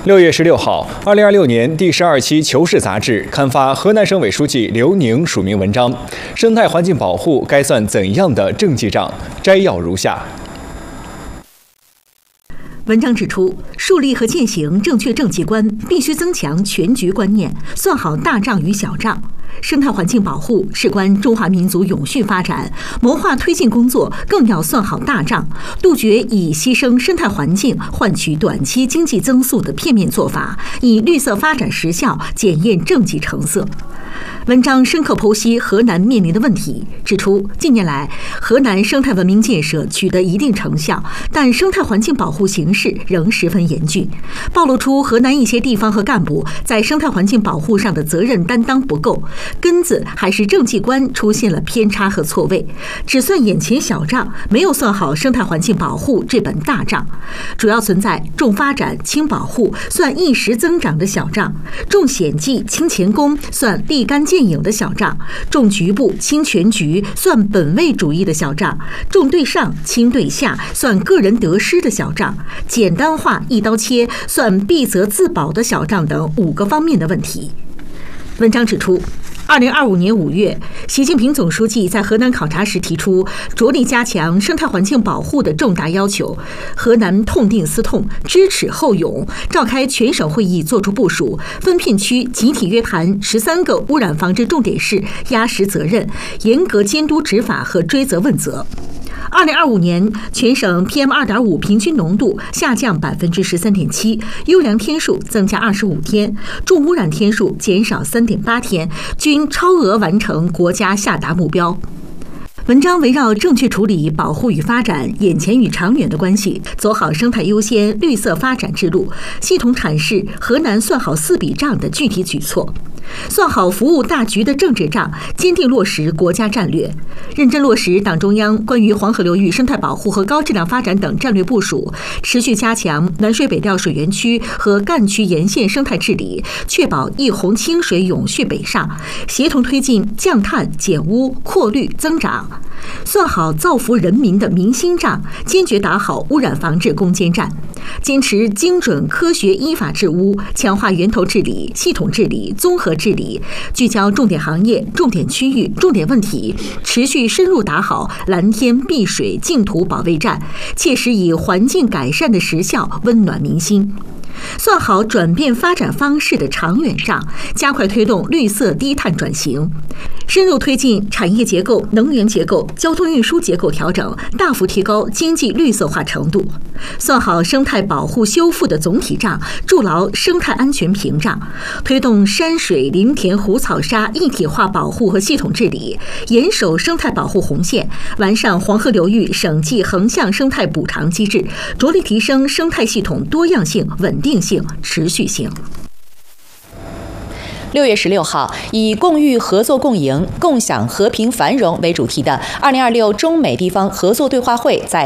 6月16号，2026年第12期《求是》杂志刊发河南省委书记刘宁署名文章《生态环境保护该算怎样的政绩账》，摘要如下。 文章指出，树立和践行正确政绩观，必须增强全局观念，算好大账与小账。生态环境保护事关中华民族永续发展，谋划推进工作更要算好大账，杜绝以牺牲生态环境换取短期经济增速的片面做法，以绿色发展实效检验政绩成色。文章深刻剖析河南面临的问题，指出近年来河南生态文明建设取得一定成效，但生态环境保护形势仍十分严峻，暴露出河南一些地方和干部在生态环境保护上的责任担当不够，根子还是政绩观出现了偏差和错位，只算眼前小账，没有算好生态环境保护这本大账，主要存在重发展轻保护算一时增长的小账，重险技轻前功算立竿见影的小账，重局部轻全局算本位主义的小账，重对上轻对下算个人得失的小账，简单化一刀切算必责自保的小账等5个方面的问题。文章指出，2025年5月，习近平总书记在河南考察时提出，着力加强生态环境保护的重大要求。河南痛定思痛，知耻后勇，召开全省会议作出部署，分片区集体约谈13个污染防治重点市，压实责任，严格监督执法和追责问责。2025年，全省 PM2.5 平均浓度下降13.7%，优良天数增加25天，重污染天数减少3.8天，均超额完成国家下达目标。文章围绕正确处理保护与发展、眼前与长远的关系，走好生态优先、绿色发展之路，系统阐释河南算好4笔账的具体举措。算好服务大局的政治账，坚定落实国家战略，认真落实党中央关于黄河流域生态保护和高质量发展等战略部署，持续加强南水北调水源区和干区沿线生态治理，确保一洪清水永续北上，协同推进降碳减污扩绿增长。算好造福人民的民心账，坚决打好污染防治攻坚战，坚持精准科学依法治污，强化源头治理、系统治理、综合治理，聚焦重点行业、重点区域、重点问题，持续深入打好蓝天碧水净土保卫战，切实以环境改善的实效温暖民心。算好转变发展方式的长远账，加快推动绿色低碳转型，深入推进产业结构、能源结构、交通运输结构调整，大幅提高经济绿色化程度。算好生态保护修复的总体账，筑牢生态安全屏障，推动山水林田湖草沙一体化保护和系统治理，严守生态保护红线，完善黄河流域省际横向生态补偿机制，着力提升生态系统多样性、稳定性、持续性。 6月16号，以共育、合作、共赢、共享和平繁荣为主题的2026中美地方合作对话会在